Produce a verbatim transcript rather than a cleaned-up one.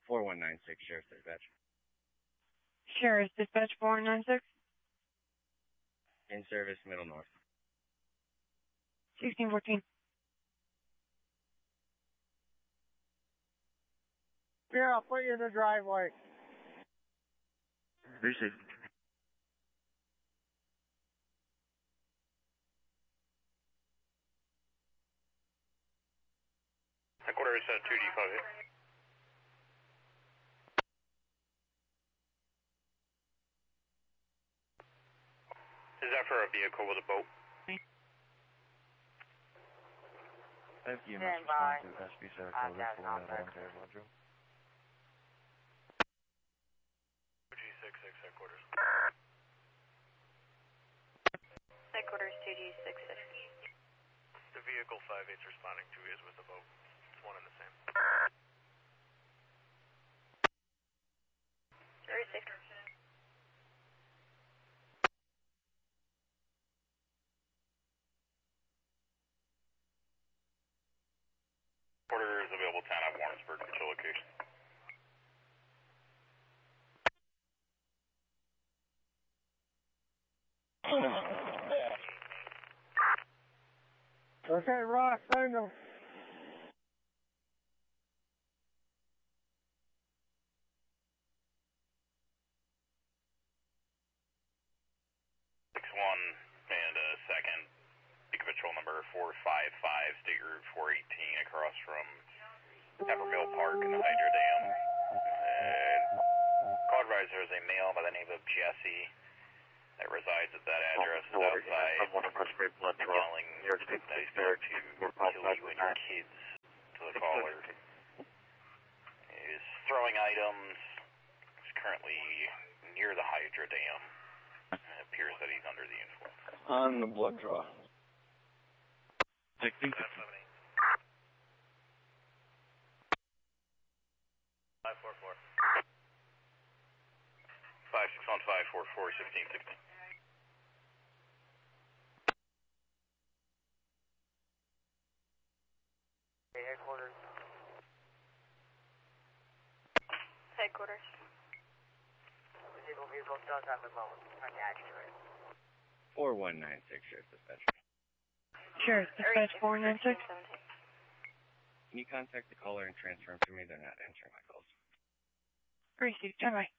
four one nine six, Sheriff's Dispatch. Sheriff's Dispatch four one nine six. In service, Middle North. sixteen fourteen. Here, I'll put you in the driveway. three six. Headquarters uh, two D five eight. Is that for a vehicle with a boat? Thank you, Stand by. S B Sarah I Code got four contact. one nine Roger. G six six headquarters. Headquarters two G six six. The vehicle five eight's responding to is with the boat. It's one and the same. Three six. Order is available ten at Warrensburg, at your location. Okay, Ross, send them. six one and a second. Beacon Patrol number four five five, State Route four eighteen, across from Peppermill Park and the Hydro Dam. And call advisor is a male by the name of Jesse that resides at that address. Is outside yelling that he's going to kill you and your kids to the caller. Is throwing items. He's currently near the Hydro Dam. It appears that he's under the influence. On the blood draw. five seven eight. five four four. five six one five four four sixteen sixteen. Headquarters. Headquarters. The vehicle vehicle does have a boat attached to it. four one nine six, Sheriff's Dispatch. Sheriff's Dispatch four one nine six. Can you contact the caller and transfer him to me? They're not answering my calls. Three six. Stand by.